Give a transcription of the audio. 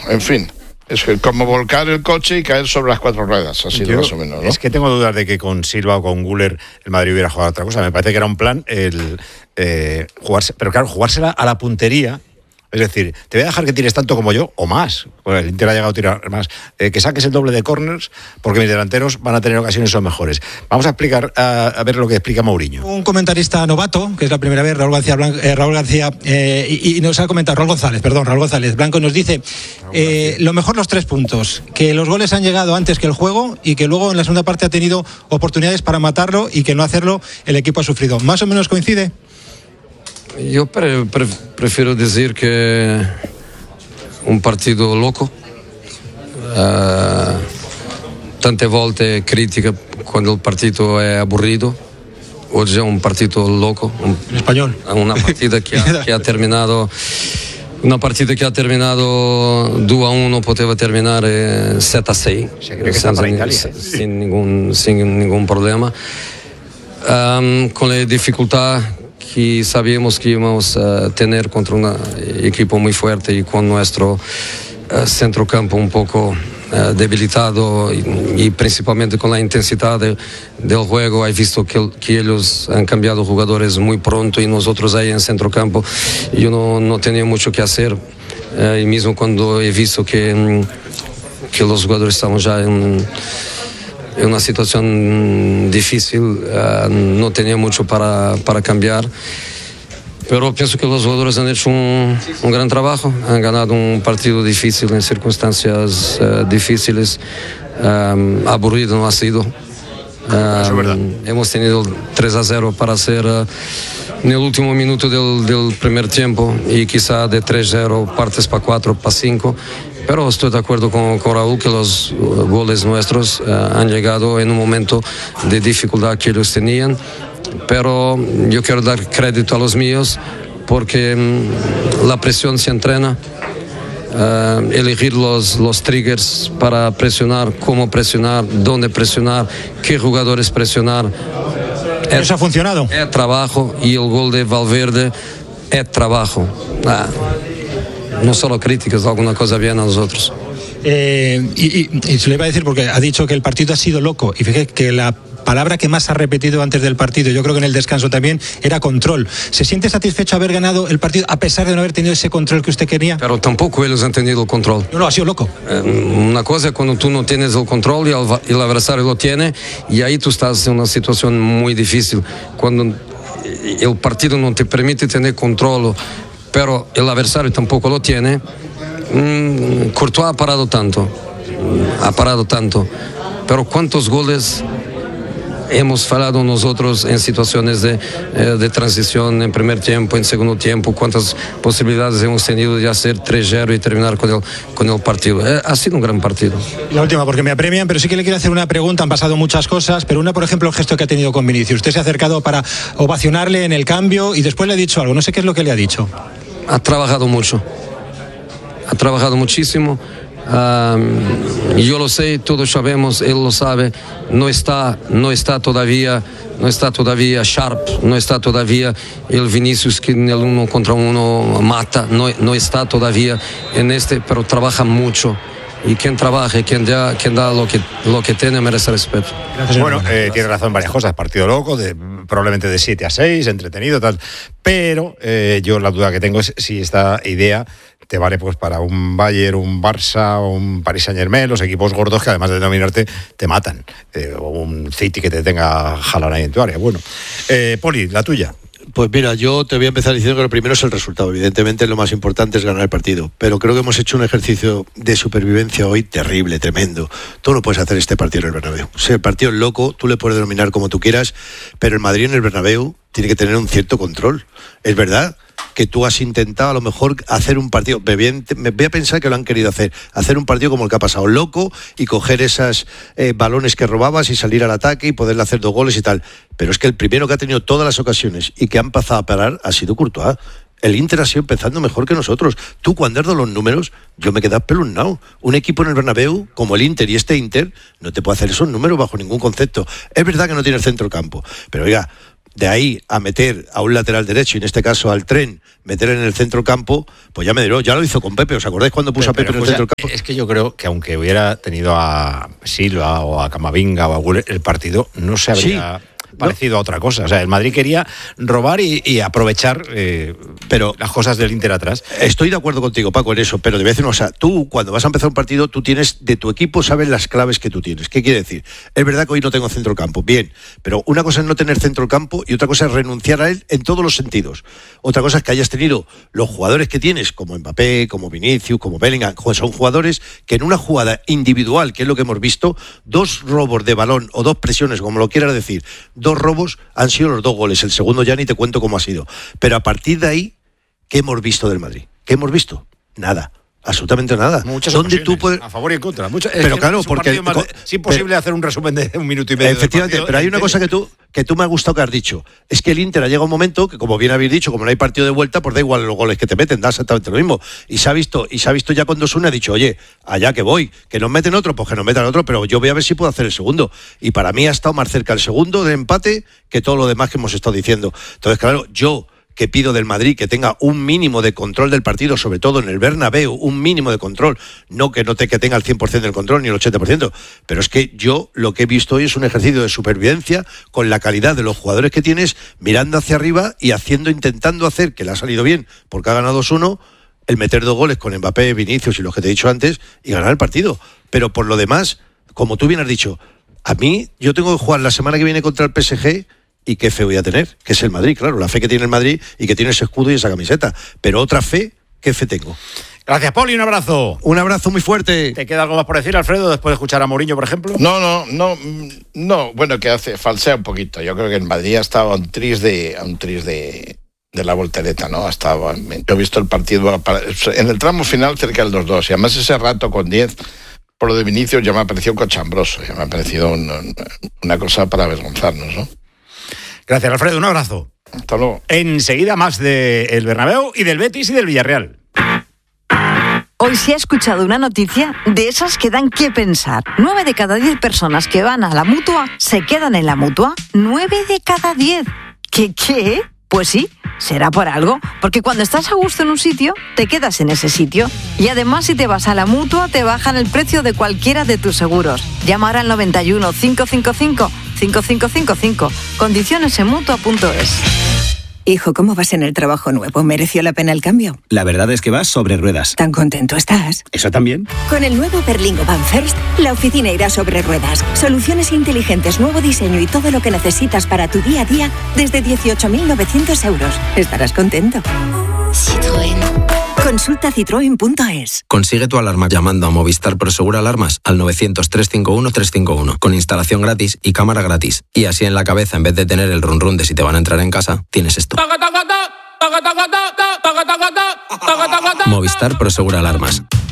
en fin. Es como volcar el coche y caer sobre las 4 ruedas, así de más o menos, ¿no? Es que tengo dudas de que con Silva o con Güler el Madrid hubiera jugado otra cosa. Me parece que era un plan el jugarse, pero claro, jugársela a la puntería. Es decir, te voy a dejar que tires tanto como yo, o más. Bueno, el Inter ha llegado a tirar más. Que saques el doble de corners, porque mis delanteros van a tener ocasiones son mejores. Vamos a explicar, a ver lo que explica Mourinho. Un comentarista novato, que es la primera vez, Raúl García, y nos ha comentado, Raúl González Blanco nos dice, lo mejor los 3 puntos, que los goles han llegado antes que el juego y que luego en la segunda parte ha tenido oportunidades para matarlo y que no hacerlo el equipo ha sufrido. ¿Más o menos coincide? Yo prefiero decir que un partido loco, tante volte critica cuando el partido es aburrido. Hoy es un partido loco, una partida que ha terminado. Una partida que ha terminado 2-1, poteva terminar 7-6 sin ningún problema, con la dificultad que sabíamos que íbamos a tener contra un equipo muy fuerte y con nuestro centrocampo un poco debilitado y principalmente con la intensidad del juego. He visto que ellos han cambiado jugadores muy pronto y nosotros ahí en centrocampo yo no tenía mucho que hacer, y mismo cuando he visto que los jugadores estaban ya en una situación difícil, no tenía mucho para cambiar, pero pienso que los jugadores han hecho un gran trabajo, han ganado un partido difícil en circunstancias difíciles, aburrido no ha sido. Hemos tenido 3-0 para hacer en el último minuto del primer tiempo y quizá de 3-0 partes para 4, para 5. Pero estoy de acuerdo con Raúl que los goles nuestros han llegado en un momento de dificultad que ellos tenían. Pero yo quiero dar crédito a los míos porque la presión se entrena. Elegir los triggers para presionar, cómo presionar, dónde presionar, qué jugadores presionar. ¿Eso ha funcionado? Es trabajo, y el gol de Valverde es trabajo. No solo críticas, alguna cosa bien a nosotros. Y se le iba a decir, porque ha dicho que el partido ha sido loco, y fíjate que la palabra que más ha repetido antes del partido, yo creo que en el descanso también, era control. ¿Se siente satisfecho haber ganado el partido a pesar de no haber tenido ese control que usted quería? Pero tampoco ellos han tenido el control. No, ha sido loco. Una cosa es cuando tú no tienes el control y el adversario lo tiene, y ahí tú estás en una situación muy difícil. Cuando el partido no te permite tener control, pero el adversario tampoco lo tiene. Courtois ha parado tanto, pero ¿cuántos goles hemos fallado nosotros en situaciones de transición en primer tiempo, en segundo tiempo? ¿Cuántas posibilidades hemos tenido de hacer 3-0 y terminar con el partido? Ha sido un gran partido. La última, porque me apremian, pero sí que le quiero hacer una pregunta. Han pasado muchas cosas, pero una, por ejemplo, el gesto que ha tenido con Vinicius. Usted se ha acercado para ovacionarle en el cambio y después le ha dicho algo. No sé qué es lo que le ha dicho. Ha trabajado mucho, ha trabajado muchísimo. Yo lo sé, todos sabemos, él lo sabe. No está todavía sharp, no está todavía el Vinicius que en el 1 contra 1 mata, no está todavía en pero trabaja mucho. Y quien trabaja, quien da lo que tiene, merece respeto. Bueno, tiene razón en varias cosas. Partido loco, probablemente de 7-6, entretenido, tal. Pero yo la duda que tengo es si esta idea te vale pues para un Bayern, un Barça, un Paris Saint-Germain, los equipos gordos que además de dominarte te matan, o un City que te tenga jalón ahí en tu área. Bueno, Poli, la tuya. Pues mira, yo te voy a empezar diciendo que lo primero es el resultado. Evidentemente lo más importante es ganar el partido, pero creo que hemos hecho un ejercicio de supervivencia hoy terrible, tremendo. Tú no puedes hacer este partido en el Bernabéu. O sea, el partido es loco, tú le puedes denominar como tú quieras, pero el Madrid en el Bernabéu tiene que tener un cierto control. Es verdad que tú has intentado a lo mejor hacer un partido, me voy a pensar que lo han querido hacer un partido como el que ha pasado, loco, y coger esos balones que robabas y salir al ataque y poderle hacer 2 goles y tal, pero es que el primero que ha tenido todas las ocasiones y que ha empezado a parar ha sido Courtois. El Inter ha sido empezando mejor que nosotros. Tú, cuando has dado los números, yo me he quedado espeluznado. Un equipo en el Bernabéu, como el Inter y este Inter, no te puede hacer esos números bajo ningún concepto. Es verdad que no tiene el centro del campo, pero oiga, De ahí a meter a un lateral derecho, y en este caso al Tren, meter en el centro campo, pues ya me diré, ya lo hizo con Pepe. ¿Os acordáis cuando puso a Pepe en el centro campo? Es que yo creo que aunque hubiera tenido a Silva o a Camavinga o a Güler, el partido no se habría parecido a otra cosa. O sea, el Madrid quería robar y aprovechar pero las cosas del Inter atrás. Estoy de acuerdo contigo, Paco, en eso, pero te voy a decir una cosa. Tú, cuando vas a empezar un partido, tú tienes, de tu equipo, sabes las claves que tú tienes. ¿Qué quiere decir? Es verdad que hoy no tengo centrocampo, bien, pero una cosa es no tener centrocampo y otra cosa es renunciar a él en todos los sentidos. Otra cosa es que hayas tenido los jugadores que tienes, como Mbappé, como Vinicius, como Bellingham, son jugadores que en una jugada individual, que es lo que hemos visto, 2 robos de balón o 2 presiones, como lo quieras decir, 2 robos, han sido los 2 goles. El segundo ya ni te cuento cómo ha sido. Pero a partir de ahí, ¿qué hemos visto del Madrid? ¿Qué hemos visto? Nada. Absolutamente nada. Muchas ¿Dónde ocasiones, tú puedes... a favor y en contra. Pero claro, es porque... es imposible hacer un resumen de 1 minuto y medio. Efectivamente, pero hay una cosa que tú me ha gustado que has dicho. Es que el Inter ha llegado un momento que, como bien habéis dicho, como no hay partido de vuelta, pues da igual los goles que te meten, da exactamente lo mismo. Y se ha visto ya cuando Osuna ha dicho, oye, allá que voy, que nos meten otro, pues que nos metan otro, pero yo voy a ver si puedo hacer el segundo. Y para mí ha estado más cerca el segundo de empate que todo lo demás que hemos estado diciendo. Entonces, claro, yo que pido del Madrid que tenga un mínimo de control del partido, sobre todo en el Bernabéu, un mínimo de control, no que tenga el 100% del control ni el 80%, pero es que yo lo que he visto hoy es un ejercicio de supervivencia con la calidad de los jugadores que tienes, mirando hacia arriba y intentando hacer, que le ha salido bien porque ha ganado 2-1, el meter 2 goles con Mbappé, Vinicius y los que te he dicho antes y ganar el partido. Pero por lo demás, como tú bien has dicho, a mí yo tengo que jugar la semana que viene contra el PSG. Y qué fe voy a tener, que es el Madrid, claro, la fe que tiene el Madrid y que tiene ese escudo y esa camiseta. Pero otra fe, ¿qué fe tengo? Gracias, Poli, un abrazo. Un abrazo muy fuerte. ¿Te queda algo más por decir, Alfredo, después de escuchar a Mourinho, por ejemplo? No, bueno, que falsea un poquito. Yo creo que el Madrid ha estado a un tris de la voltereta, ¿no? Yo he visto el partido en el tramo final cerca del 2-2, y además ese rato con 10... por lo de Vinicius ya me ha parecido cochambroso, ya me ha parecido una cosa para avergonzarnos, ¿no? Gracias, Alfredo, un abrazo. Hasta luego. Enseguida más del Bernabéu y del Betis y del Villarreal. Hoy se ha escuchado una noticia de esas que dan que pensar. 9 de cada 10 personas que van a la Mutua se quedan en la Mutua. 9 de cada 10. ¿Qué? Pues sí, será por algo, porque cuando estás a gusto en un sitio, te quedas en ese sitio. Y además, si te vas a la Mutua, te bajan el precio de cualquiera de tus seguros. Llama ahora al 91 555 5555. Condiciones en Mutua.es. Hijo, ¿cómo vas en el trabajo nuevo? ¿Mereció la pena el cambio? La verdad es que vas sobre ruedas. ¿Tan contento estás? ¿Eso también? Con el nuevo Berlingo Van First, la oficina irá sobre ruedas. Soluciones inteligentes, nuevo diseño y todo lo que necesitas para tu día a día desde 18.900 euros. Estarás contento. Citroën. Consulta citroen.es. Consigue tu alarma llamando a Movistar Prosegura Alarmas al 900-351-351 con instalación gratis y cámara gratis. Y así en la cabeza, en vez de tener el run run de si te van a entrar en casa, tienes esto. Movistar Prosegura Alarmas.